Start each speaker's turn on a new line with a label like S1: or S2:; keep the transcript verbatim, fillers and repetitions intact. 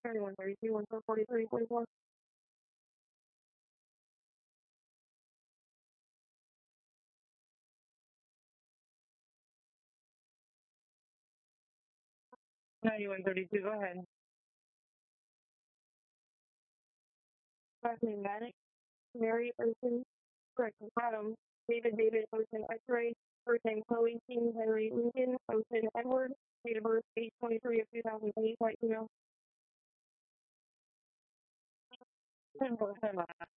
S1: thirty-one thirty-two, one four forty-three, forty-four. ninety-one thirty-two, go ahead. Last name Maddox, Mary Ocean, correct, Adam, David David Ocean X-ray, first name Chloe King Henry Lincoln Ocean Edward, date of birth eight twenty-three of two thousand eight, white female. ten percent